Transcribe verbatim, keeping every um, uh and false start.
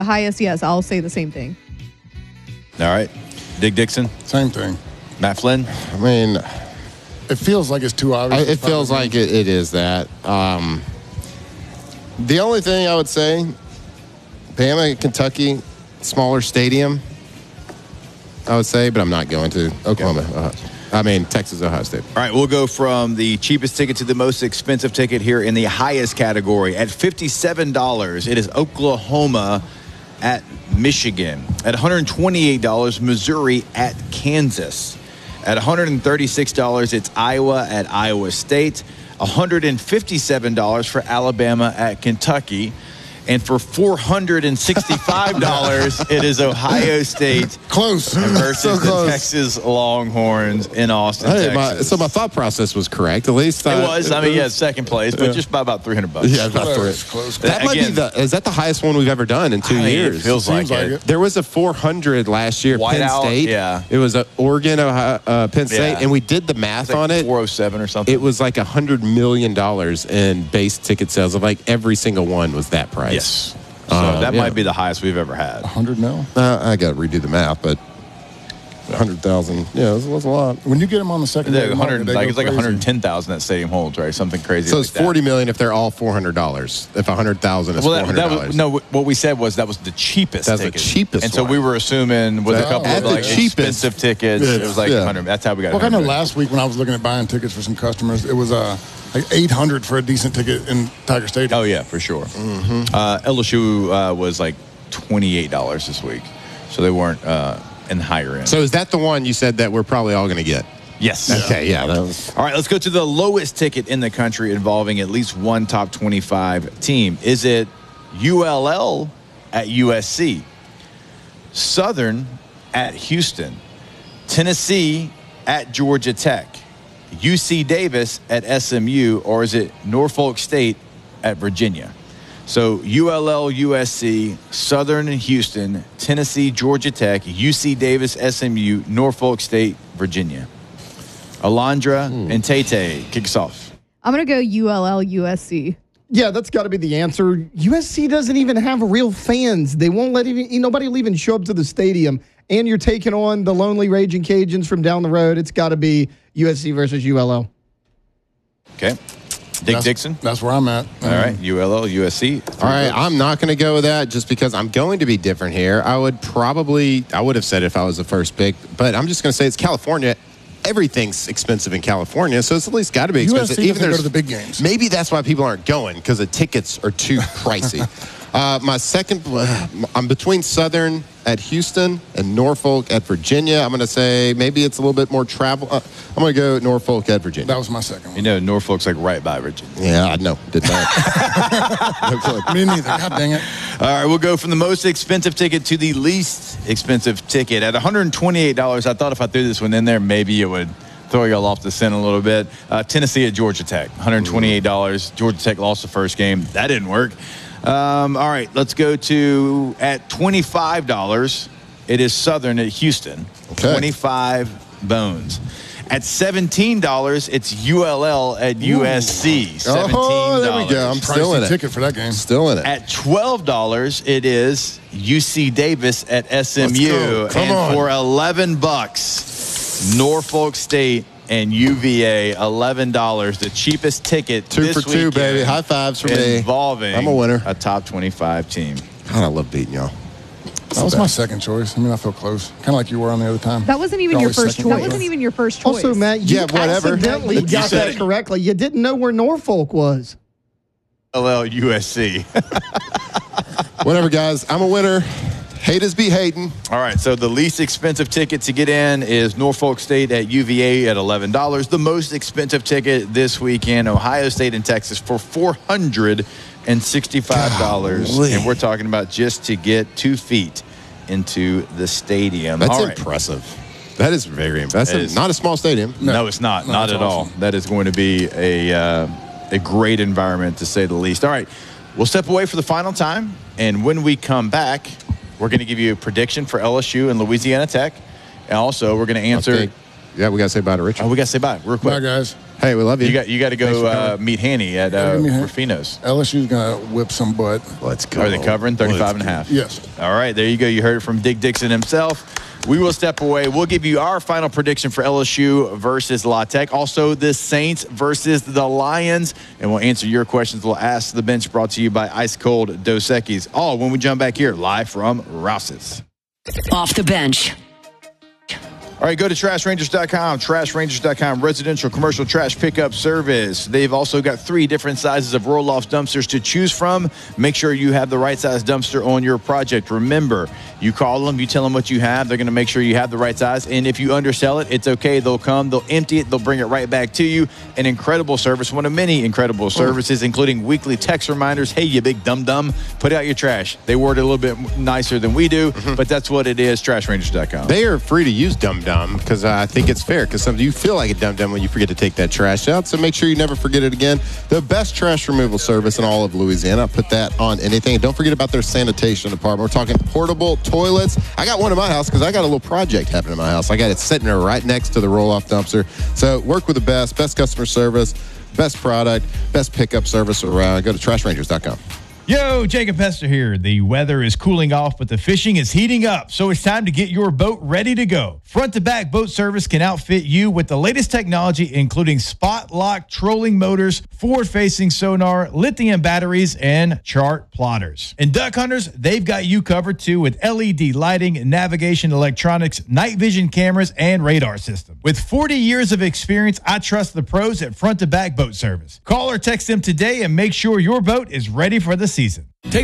The highest, yes. I'll say the same thing. All right. Dig Dixon? Same thing. Matt Flynn? I mean, it feels like it's too obvious. I, it feels like it, it is that. Um, the only thing I would say, Bama, Kentucky, smaller stadium, I would say, but I'm not going to. Oklahoma. Uh, I mean, Texas, Ohio State. All right, we'll go from the cheapest ticket to the most expensive ticket here in the highest category. At fifty-seven dollars, it is Oklahoma at Michigan. At one hundred twenty-eight dollars, Missouri at Kansas. At one hundred thirty-six dollars, it's Iowa at Iowa State. one hundred fifty-seven dollars for Alabama at Kentucky. And for four hundred sixty-five dollars, it is Ohio State close versus so close. the Texas Longhorns in Austin, Hey, my, Texas. so my thought process was correct. At least It uh, was. I mean, yeah, second place, but Yeah. just by about three hundred bucks. Yeah, about Close, three. close, That Uh, might be again- the. Is that the highest one we've ever done in two I mean, years? it feels like, Seems like it. it. There was a four hundred last year, Penn Whiteout, State. yeah. It was a Oregon, Ohio, uh, Penn State, Yeah. and we did the math It's like on it. four oh seven or something. It was like a hundred million dollars in base ticket sales. Of like every single one was that price. Yes. So Uh, that yeah. might be the highest we've ever had. one hundred mil. Uh, I got to redo the math, but a hundred thousand. Yeah, it was a lot. When you get them on the second Like day, one hundred, they like go it's like crazy. one hundred ten thousand that stadium holds, right? Something crazy. So like it's forty that. million if they're all four hundred dollars. If a hundred thousand is Well, four that, hundred that dollars. was, no. What we said was that was the cheapest. That's the ticket. cheapest And so one. we were assuming with a At couple of the like cheapest. expensive tickets, it was like Yeah. one hundred. That's how we got. Well, I know one hundred. last week when I was looking at buying tickets for some customers, it was uh, like eight hundred for a decent ticket in Tiger Stadium. Oh yeah, for sure. Uh, L S U uh, was like twenty-eight dollars this week, so they weren't uh, in the higher end. So is that the one you said that we're probably all going to get? yes. Okay, yeah, that was. All right, let's go to the lowest ticket in the country involving at least one top twenty-five team. Is it U L L at U S C, Southern at Houston, Tennessee at Georgia Tech, U C Davis at S M U, or is it Norfolk State at Virginia? So U L L, U S C, Southern and Houston, Tennessee, Georgia Tech, U C Davis, S M U, Norfolk State, Virginia. Alondra and Tay-Tay, kick us off. I'm going to go U L L U S C. Yeah, that's got to be the answer. U S C doesn't even have real fans. They won't let even nobody will even show up to the stadium. And you're taking on the lonely Raging Cajuns from down the road. It's got to be U S C versus U L L. Okay. Dick That's, Dixon. That's where I'm at. All right. U L L, U S C. All right, I'm not going to go with that just because I'm going to be different here. I would probably, I would have said it if I was the first pick, but I'm just going to say it's California. Everything's expensive in California, so it's at least got to be U S expensive. C doesn't go there's- to the big games. Maybe that's why people aren't going because the tickets are too pricey. uh, my second, uh, I'm between Southern at Houston and Norfolk at Virginia. I'm going to say maybe it's a little bit more travel. Uh, I'm going to go Norfolk at Virginia. That was my second You one. know, Norfolk's like right by Virginia. Yeah, I know. Did not. No clue. Me neither. God dang it. All right, we'll go from the most expensive ticket to the least expensive ticket. At one hundred twenty-eight dollars, I thought if I threw this one in there, maybe it would throw y'all off the scent a little bit. Uh, Tennessee at Georgia Tech, one hundred twenty-eight dollars. Georgia Tech lost the first game. That didn't work. Um, all right, let's go to at twenty-five dollars. It is Southern at Houston, Okay. twenty-five bones. At seventeen dollars, it's U L L at U S C, seventeen dollars. Oh, there we go. I'm still in Pricey it. ticket for that game. Still in it. At twelve dollars, it is U C Davis at S M U. Let's go. Come and on. for eleven bucks, Norfolk State and U V A, eleven dollars, the cheapest ticket Two this for two, weekend baby. High fives for me. involving I'm a winner. a top twenty-five team. God, I love beating y'all. That was my second choice. I mean, I feel close. Kind of like you were on the other time. That wasn't even You're your always first second choice. choice. That wasn't even your first choice. Also, Matt, you Yeah, whatever. accidentally You got said that it. correctly. You didn't know where Norfolk was. L L U S C. Whatever, guys. I'm a winner. Haters be hating. All right, so the least expensive ticket to get in is Norfolk State at U V A at eleven dollars. The most expensive ticket this weekend, Ohio State and Texas for four hundred sixty-five dollars. Golly. And we're talking about just to get two feet into the stadium. That's All right. impressive. That is very impressive. That is- Not a small stadium. No, it's not. No, not that's at all. awesome. That is going to be a, uh, a great environment, to say the least. All right, we'll step away for the final time. And when we come back, we're going to give you a prediction for L S U and Louisiana Tech. And also, we're going to answer. Okay. Yeah, we got to say bye to Richard. Oh, we got to say bye real quick. Bye, guys. Hey, we love you. You got you got to Thanks go for uh, coming. meet Hanny at uh, meet Han- Rufino's. L S U's going to whip some butt. Let's go. Are they covering thirty-five and a half? Yes. All right, there you go. You heard it from Dick Dixon himself. We will step away. We'll give you our final prediction for L S U versus La Tech. Also, the Saints versus the Lions. And we'll answer your questions. We'll ask the bench, brought to you by Ice Cold Dos Equis. All when we jump back here, live from Rouse's. Off the bench. All right, go to trash rangers dot com, trash rangers dot com, residential commercial trash pickup service. They've also got three different sizes of roll-off dumpsters to choose from. Make sure you have the right size dumpster on your project. Remember, you call them, you tell them what you have. They're going to make sure you have the right size. And if you undersell it, it's okay. They'll come, they'll empty it, they'll bring it right back to you. An incredible service, one of many incredible services, including weekly text reminders. Hey, you big dum-dum, put out your trash. They word it a little bit nicer than we do, mm-hmm. but that's what it is, trash rangers dot com. They are free to use dum-dum because I think it's fair because sometimes you feel like a dum-dum when you forget to take that trash out. So make sure you never forget it again. The best trash removal service in all of Louisiana. Put that on anything. Don't forget about their sanitation department. We're talking portable toilets. I got one in my house because I got a little project happening in my house. I got it sitting there right next to the roll-off dumpster. So work with the best, best customer service, best product, best pickup service around. Go to trash rangers dot com. Yo, Jacob Hester here. The weather is cooling off, but the fishing is heating up, so it's time to get your boat ready to go. Front-to-back boat service can outfit you with the latest technology, including spot-lock trolling motors, forward-facing sonar, lithium batteries, and chart plotters. And Duck Hunters, they've got you covered, too, with L E D lighting, navigation electronics, night vision cameras, and radar system. With forty years of experience, I trust the pros at Front-to-Back Boat Service. Call or text them today and make sure your boat is ready for the season.